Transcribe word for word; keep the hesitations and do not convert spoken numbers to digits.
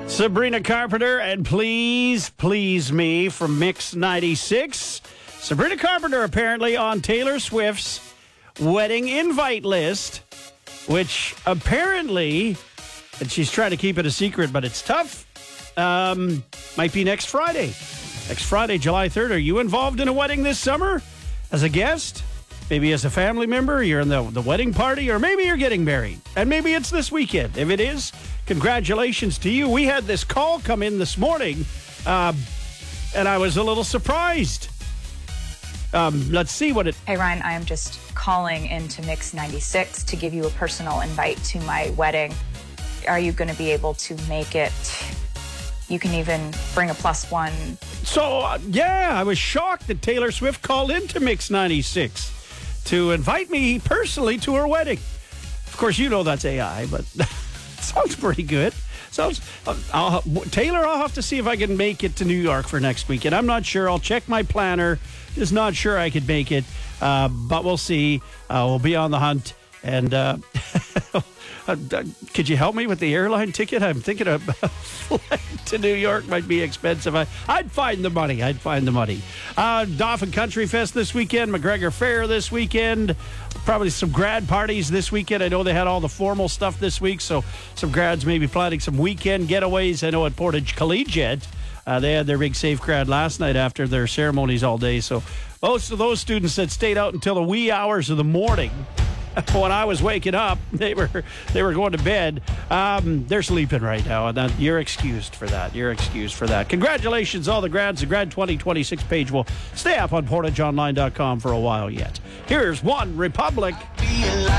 Sabrina Carpenter and Please Please Me from Mix ninety-six. Sabrina Carpenter apparently on Taylor Swift's wedding invite list, which apparently, and she's trying to keep it a secret, but it's tough, um, might be next Friday. Next Friday, July third. Are you involved in a wedding this summer as a guest? Maybe as a family member, you're in the, the wedding party, or maybe you're getting married. And maybe it's this weekend. If it is, congratulations to you. We had this call come in this morning, uh, and I was a little surprised. Um, let's see what it... Hey, Ryan, I am just calling into Mix ninety-six to give you a personal invite to my wedding. Are you going to be able to make it? You can even bring a plus one. So, uh, yeah, I was shocked that Taylor Swift called into Mix ninety-six to invite me personally to her wedding. Of course, you know that's A I, but sounds pretty good. Sounds. Uh, I'll, Taylor, I'll have to see if I can make it to New York for next weekend. I'm not sure. I'll check my planner. Just not sure I could make it, uh, but we'll see. Uh, we'll be on the hunt. And uh, could you help me with the airline ticket? I'm thinking a flight to New York might be expensive. I, I'd find the money. I'd find the money. Uh, Dauphin Country Fest this weekend. McGregor Fair this weekend. Probably some grad parties this weekend. I know they had all the formal stuff this week, so some grads may be planning some weekend getaways. I know at Portage Collegiate, uh, they had their big safe grad last night after their ceremonies all day. So most of those students that stayed out until the wee hours of the morning, when I was waking up, they were they were going to bed. Um, they're sleeping right now, and that, you're excused for that. You're excused for that. Congratulations, all the grads. The Grad twenty twenty-six page will stay up on portage online dot com for a while yet. Here's One Republic.